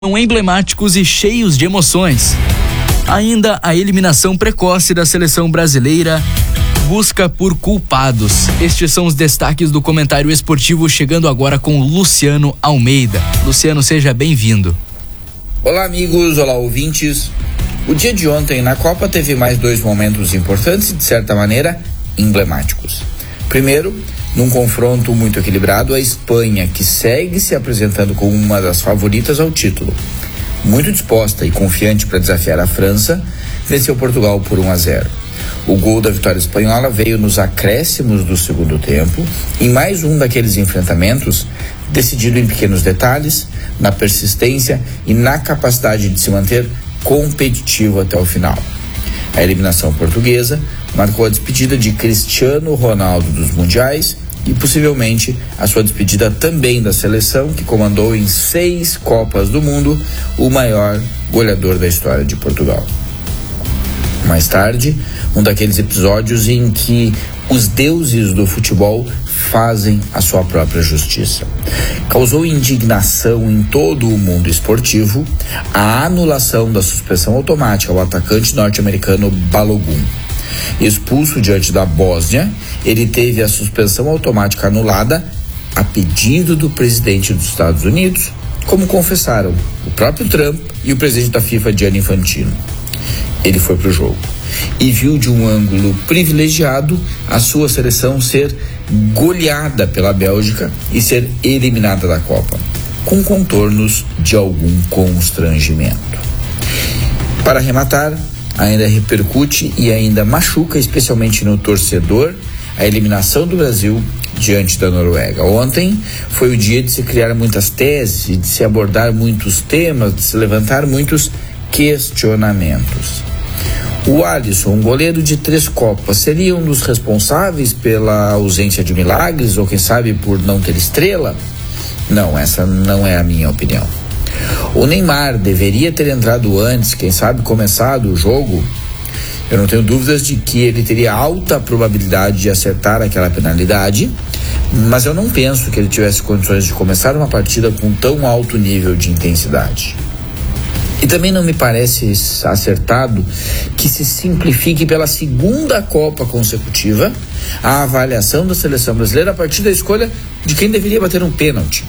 São emblemáticos e cheios de emoções. Ainda a eliminação precoce da seleção brasileira busca por culpados. Estes são os destaques do comentário esportivo, chegando agora com Luciano Almeida. Luciano, seja bem-vindo. Olá amigos, olá ouvintes. O dia de ontem na Copa teve mais dois momentos importantes e de certa maneira emblemáticos. Primeiro, num confronto muito equilibrado, a Espanha, que segue se apresentando como uma das favoritas ao título, muito disposta e confiante para desafiar a França, venceu Portugal por 1-0. O gol da vitória espanhola veio nos acréscimos do segundo tempo, em mais um daqueles enfrentamentos decidido em pequenos detalhes, na persistência e na capacidade de se manter competitivo até o final. A eliminação portuguesa marcou a despedida de Cristiano Ronaldo dos mundiais e possivelmente a sua despedida também da seleção, que comandou em 6 Copas do Mundo o maior goleador da história de Portugal. Mais tarde, um daqueles episódios em que os deuses do futebol fazem a sua própria justiça. Causou indignação em todo o mundo esportivo a anulação da suspensão automática ao atacante norte-americano Balogun. Expulso diante da Bósnia, ele teve a suspensão automática anulada a pedido do presidente dos Estados Unidos, como confessaram o próprio Trump e o presidente da FIFA, Gianni Infantino. Ele foi pro jogo e viu de um ângulo privilegiado a sua seleção ser goleada pela Bélgica e ser eliminada da Copa, com contornos de algum constrangimento. Para arrematar, ainda repercute e ainda machuca, especialmente no torcedor, a eliminação do Brasil diante da Noruega. Ontem foi o dia de se criar muitas teses, de se abordar muitos temas, de se levantar muitos questionamentos. O Alisson, um goleiro de 3 Copas, seria um dos responsáveis pela ausência de milagres, ou quem sabe por não ter estrela? Não, essa não é a minha opinião. O Neymar deveria ter entrado antes, quem sabe começado o jogo. Eu não tenho dúvidas de que ele teria alta probabilidade de acertar aquela penalidade, mas eu não penso que ele tivesse condições de começar uma partida com tão alto nível de intensidade. E também não me parece acertado que se simplifique pela segunda Copa consecutiva a avaliação da seleção brasileira a partir da escolha de quem deveria bater um pênalti.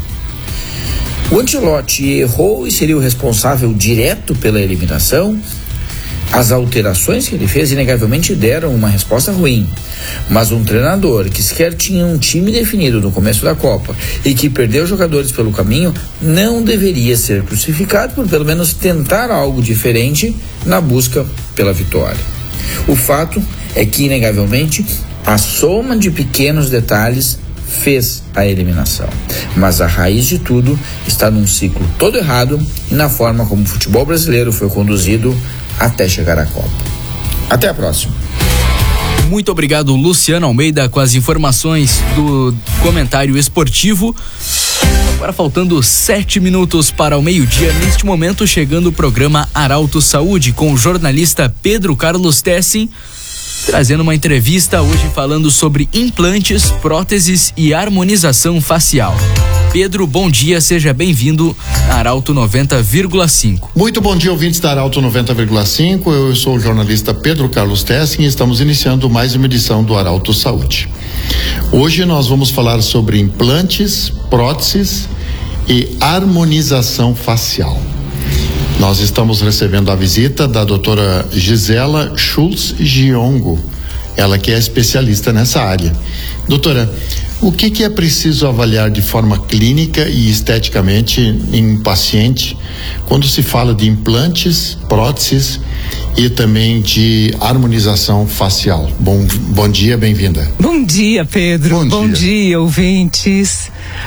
O Ancelotti errou e seria o responsável direto pela eliminação. As alterações que ele fez inegavelmente deram uma resposta ruim, mas um treinador que sequer tinha um time definido no começo da Copa e que perdeu jogadores pelo caminho não deveria ser crucificado por pelo menos tentar algo diferente na busca pela vitória. O fato é que inegavelmente a soma de pequenos detalhes fez a eliminação, mas a raiz de tudo está num ciclo todo errado e na forma como o futebol brasileiro foi conduzido até chegar à Copa. Até a próxima. Muito obrigado, Luciano Almeida, com as informações do comentário esportivo. Agora faltando 7 minutos para o meio-dia, neste momento chegando o programa Arauto Saúde com o jornalista Pedro Carlos Tessin, trazendo uma entrevista hoje falando sobre implantes, próteses e harmonização facial. Pedro, bom dia, seja bem-vindo à Arauto 90,5. Muito bom dia, ouvintes da Arauto 90,5. Eu sou o jornalista Pedro Carlos Tessin e estamos iniciando mais uma edição do Arauto Saúde. Hoje nós vamos falar sobre implantes, próteses e harmonização facial. Nós estamos recebendo a visita da doutora Gisela Schultz Giongo, ela que é especialista nessa área. Doutora, o que é preciso avaliar de forma clínica e esteticamente em um paciente quando se fala de implantes, próteses e também de harmonização facial? Bom dia, bem-vinda. Bom dia, Pedro. Bom dia, ouvintes.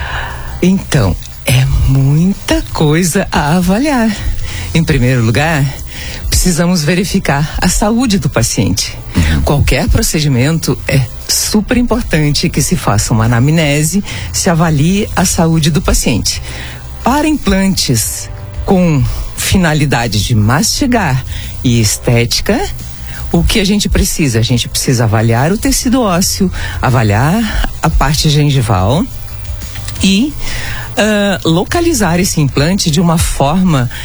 Então, é muita coisa a avaliar. Em primeiro lugar, precisamos verificar a saúde do paciente. Qualquer procedimento é super importante que se faça uma anamnese, se avalie a saúde do paciente. Para implantes com finalidade de mastigar e estética, o que a gente precisa? A gente precisa avaliar o tecido ósseo, avaliar a parte gengival e localizar esse implante de uma forma